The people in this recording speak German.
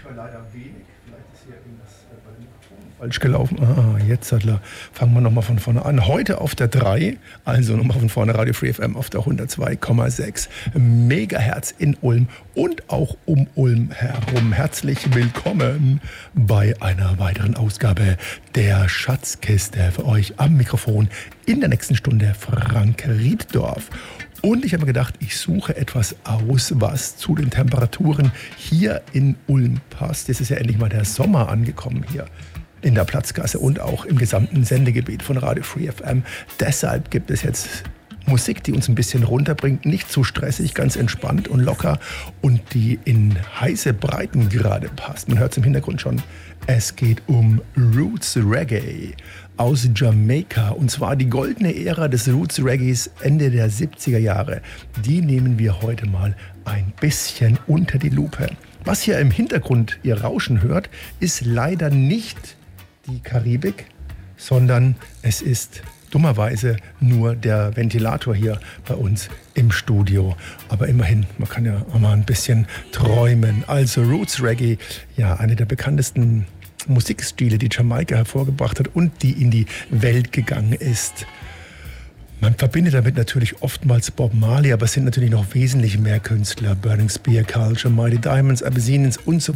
manchmal leider wenig. Vielleicht ist hier irgendwas bei dem Mikrofon falsch gelaufen. Jetzt fangen wir nochmal von vorne an. Heute auf der 3, also nochmal von vorne, Radio Free FM auf der 102,6 Megahertz in Ulm und auch um Ulm herum. Herzlich willkommen bei einer weiteren Ausgabe der Schatzkiste. Für euch am Mikrofon in der nächsten Stunde Frank Rieddorf. Und ich habe mir gedacht, ich suche etwas aus, was zu den Temperaturen hier in Ulm passt. Jetzt ist ja endlich mal der Sommer angekommen hier in der Platzgasse und auch im gesamten Sendegebiet von Radio Free FM. Deshalb gibt es jetzt Musik, die uns ein bisschen runterbringt, nicht zu stressig, ganz entspannt und locker und die in heiße Breiten gerade passt. Man hört es im Hintergrund schon. Es geht um Roots Reggae aus Jamaika. Und zwar die goldene Ära des Roots Reggaes Ende der 70er Jahre. Die nehmen wir heute mal ein bisschen unter die Lupe. Was hier im Hintergrund ihr Rauschen hört, ist leider nicht die Karibik, sondern es ist dummerweise nur der Ventilator hier bei uns im Studio. Aber immerhin, man kann ja auch mal ein bisschen träumen. Also Roots Reggae, ja, eine der bekanntesten Musikstile, die Jamaika hervorgebracht hat und die in die Welt gegangen ist. Man verbindet damit natürlich oftmals Bob Marley, aber es sind natürlich noch wesentlich mehr Künstler. Burning Spear, Culture, Mighty Diamonds, Abyssinians und so